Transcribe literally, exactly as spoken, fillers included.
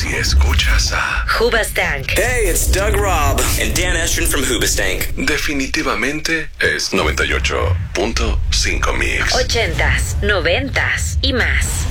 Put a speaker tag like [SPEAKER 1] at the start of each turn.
[SPEAKER 1] si escuchas a
[SPEAKER 2] Hoobastank.
[SPEAKER 3] Hey, it's Doug Robb and Dan Estrin from Hoobastank.
[SPEAKER 1] definitivamente es noventa y ocho punto cinco Mix.
[SPEAKER 2] Ochentas, noventas y más.